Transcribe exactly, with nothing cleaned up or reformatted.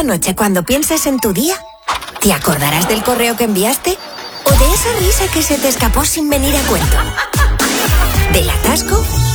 noche cuando pienses en tu día, ¿te acordarás del correo que enviaste? ¿O de esa risa que se te escapó sin venir a cuento? ¿Del atasco